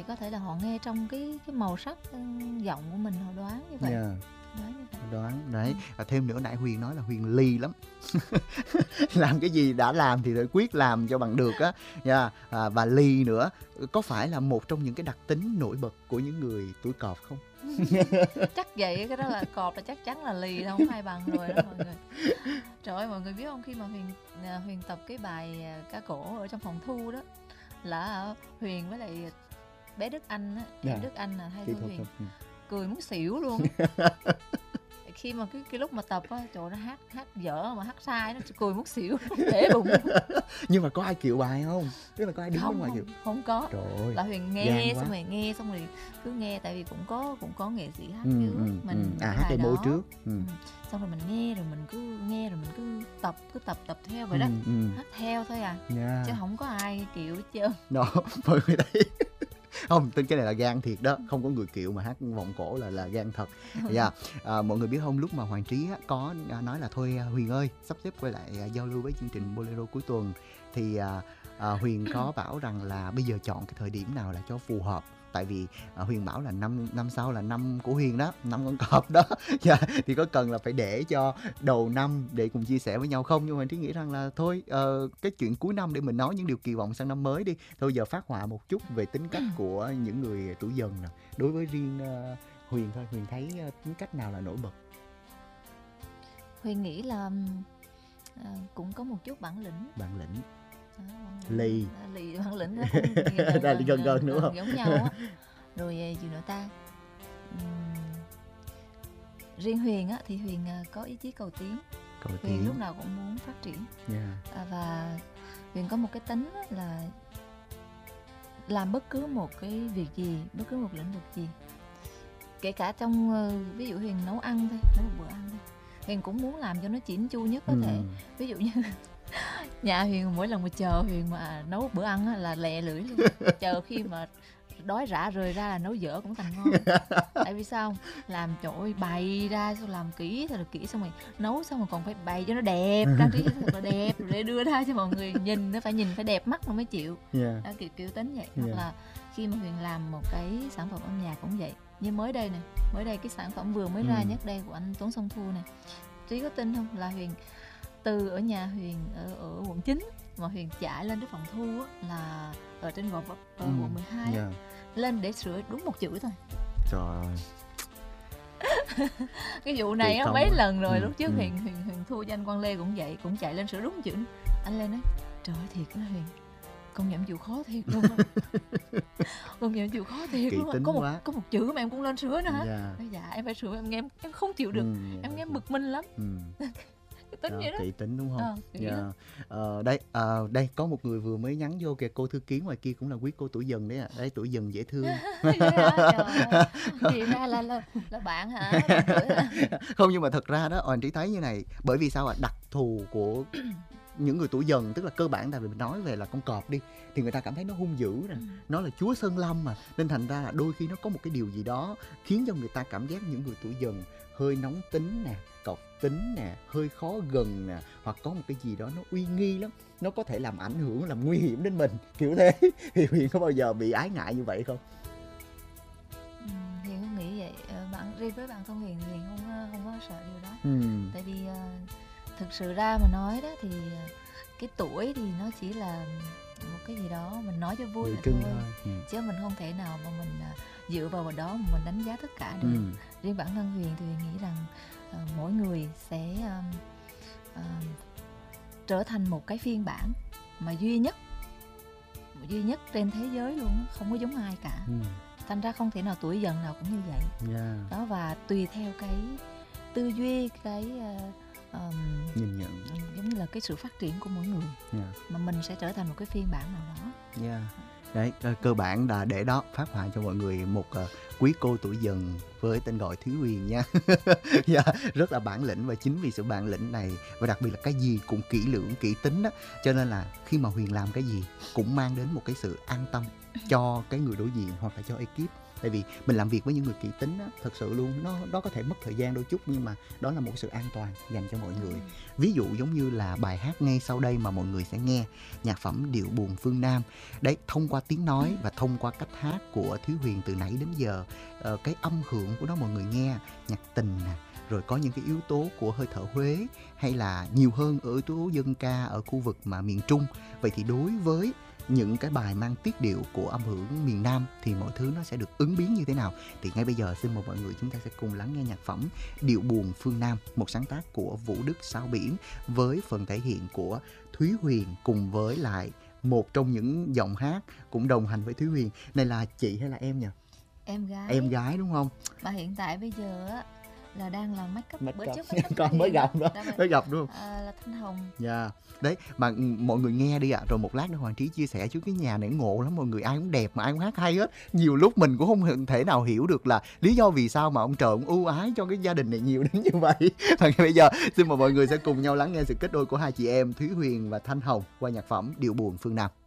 thì có thể là họ nghe trong cái màu sắc giọng của mình, họ đoán như vậy. Đoán đấy. Thêm nữa, nãy Huyền nói là Huyền ly lắm. Làm cái gì đã làm thì phải quyết làm cho bằng được á. Và ly nữa, có phải là một trong những cái đặc tính nổi bật của những người tuổi Cọp không? Chắc vậy, cái đó là Cọp là chắc chắn là lì, không ai bằng rồi đó mọi người. Trời ơi, mọi người biết không, khi mà Huyền tập cái bài ca cổ ở trong phòng thu đó, là Huyền với lại bé Đức Anh á, Đức Anh là hay Huyền cười muốn xỉu luôn. Khi mà cái lúc mà tập á, trời, nó hát dở mà hát sai, nó cười muốn xỉu, để bụng. Nhưng mà có ai chịu bài không? Tức là có ai đứng bên ngoài chịu? Không có. Trời ơi, là Huyền nghe xong rồi cứ nghe, tại vì cũng có nghệ sĩ hát trước mình hát demo trước. Xong rồi mình nghe, rồi mình cứ tập theo vậy đó. Hát theo thôi chứ không có ai chịu hết trơn. Đó, mọi người thấy không, tin cái này là gan thiệt đó, không có người kiệu mà hát vọng cổ là gan thật. Mọi người biết không, lúc mà Hoàng Trí có nói là thôi Huyền ơi, sắp xếp quay lại giao lưu với chương trình Bolero cuối tuần, thì Huyền có bảo rằng là bây giờ chọn cái thời điểm nào là cho phù hợp. Tại vì Huyền bảo là năm sau là năm của Huyền đó, năm con Cọp đó. Thì có cần là phải để cho đầu năm để cùng chia sẻ với nhau không? Nhưng mà Trí nghĩ rằng là thôi, cái chuyện cuối năm để mình nói những điều kỳ vọng sang năm mới đi. Thôi giờ phát họa một chút về tính cách của những người tuổi dần nè. Đối với riêng Huyền thôi, Huyền thấy tính cách nào là nổi bật? Huyền nghĩ là cũng có một chút bản lĩnh. Lì Bản lĩnh đó cũng gần nữa không? giống nhau á. Rồi gì nữa ta? Riêng Huyền á thì Huyền có ý chí cầu tiến. Huyền lúc nào cũng muốn phát triển. Và Huyền có một cái tính là làm bất cứ một cái việc gì, bất cứ một lĩnh vực gì, kể cả trong ví dụ Huyền nấu ăn thôi, nấu một bữa ăn thôi, Huyền cũng muốn làm cho nó chỉn chu nhất có thể. Ví dụ như nhà Huyền mỗi lần mà chờ Huyền mà nấu bữa ăn á, là lẹ lưỡi luôn. Chờ khi mà đói rã rời ra là nấu dở cũng thành ngon. Tại vì sao? Làm trội bày ra, xong làm kỹ thật là kỹ, xong rồi nấu xong rồi còn phải bày cho nó đẹp, trang trí thật là đẹp để đưa ra cho mọi người nhìn, nó phải nhìn phải đẹp mắt nó mới chịu. Kiểu tính vậy. Hoặc là khi mà Huyền làm một cái sản phẩm âm nhạc cũng vậy. Như mới đây cái sản phẩm vừa mới ra nhất đây của anh Tuấn Sông Thu này, Trí có tin không, là Huyền từ ở nhà Huyền ở quận 9 mà Huyền chạy lên cái phòng thu á, là ở trên quận 12 lên để sửa đúng một chữ thôi. Trời ơi. Cái vụ này á mấy lần rồi. Lúc trước Huyền thu cho anh Quang Lê cũng vậy, cũng chạy lên sửa đúng chữ. Anh Lê nói trời ơi thiệt đó Huyền, công nhận chịu khó thiệt luôn á. Công nhận chịu khó thiệt luôn á. Có một chữ mà em cũng lên sửa nữa hả? Dạ em phải sửa, em không chịu được. Em nghe bực mình lắm. Tính vậy đó. Kỹ tính đúng không? Đây có một người vừa mới nhắn vô kìa, cô thư ký ngoài kia cũng là quý cô tuổi dần đấy ạ. Đấy, tuổi dần dễ thương. Thì ra là bạn hả? Bạn tuổi hả? Không, nhưng mà thật ra đó, Oanh Trí thấy như này, bởi vì sao ạ? Đặc thù của những người tuổi dần, tức là cơ bản, tại vì mình nói về là con Cọp đi, thì người ta cảm thấy nó hung dữ nè, nó là chúa sơn lâm mà, nên thành ra là đôi khi nó có một cái điều gì đó khiến cho người ta cảm giác những người tuổi dần hơi nóng tính nè, cọc tính nè, hơi khó gần nè, hoặc có một cái gì đó nó uy nghi lắm, nó có thể làm ảnh hưởng, làm nguy hiểm đến mình, kiểu thế. Thì Huyền có bao giờ bị ái ngại như vậy không? Huyền không nghĩ vậy. Riêng với bản thân Huyền không có sợ điều đó. Tại vì thực sự ra mà nói đó thì cái tuổi thì nó chỉ là một cái gì đó mình nói cho vui là thôi. Chứ mình không thể nào mà mình dựa vào đó mà mình đánh giá tất cả được. Riêng bản thân Huyền thì Huyền nghĩ rằng mỗi người sẽ trở thành một cái phiên bản mà duy nhất trên thế giới luôn, không có giống ai cả. Thành ra không thể nào tuổi dần nào cũng như vậy. Đó, và tùy theo cái tư duy, cái nhìn nhận, giống như là cái sự phát triển của mỗi người, mà mình sẽ trở thành một cái phiên bản nào đó. Đấy, cơ bản là để đó phát họa cho mọi người một Quý cô tuổi dần với tên gọi Thúy Huyền nha. Yeah, rất là bản lĩnh, và chính vì sự bản lĩnh này và đặc biệt là cái gì cũng kỹ lưỡng, kỹ tính đó, cho nên là khi mà Huyền làm cái gì cũng mang đến một cái sự an tâm cho cái người đối diện hoặc là cho ekip. Tại vì mình làm việc với những người kỹ tính á, thật sự luôn, nó có thể mất thời gian đôi chút, nhưng mà đó là một sự an toàn dành cho mọi người. Ví dụ giống như là bài hát ngay sau đây mà mọi người sẽ nghe, nhạc phẩm Điệu Buồn Phương Nam. Đấy, thông qua tiếng nói và thông qua cách hát của Thúy Huyền từ nãy đến giờ, cái âm hưởng của nó mọi người nghe, nhạc tình nè, rồi có những cái yếu tố của hơi thở Huế, hay là nhiều hơn ở yếu tố dân ca ở khu vực mà miền Trung. Vậy thì đối với những cái bài mang tiết điệu của âm hưởng miền Nam thì mọi thứ nó sẽ được ứng biến như thế nào? Thì ngay bây giờ xin mời mọi người chúng ta sẽ cùng lắng nghe nhạc phẩm Điệu Buồn Phương Nam, một sáng tác của Vũ Đức Sao Biển với phần thể hiện của Thúy Huyền cùng với lại một trong những giọng hát cũng đồng hành với Thúy Huyền. Này là chị hay là em nhỉ? Em gái. Em gái đúng không? Mà hiện tại bây giờ á là đang làm make up. Bữa trước con mới gặp đó, mới gặp đúng không? Là Thanh Hồng. Dạ. Đấy, mà mọi người nghe đi ạ. Rồi một lát nữa Hoàng Trí chia sẻ chứ cái nhà này ngộ lắm mọi người, ai cũng đẹp mà ai cũng hát hay hết. Nhiều lúc mình cũng không thể nào hiểu được là lý do vì sao mà ông trời ông ưu ái cho cái gia đình này nhiều đến như vậy. Và ngay bây giờ xin mời mọi người sẽ cùng nhau lắng nghe sự kết đôi của hai chị em Thúy Huyền và Thanh Hồng qua nhạc phẩm Điệu Buồn Phương Nam.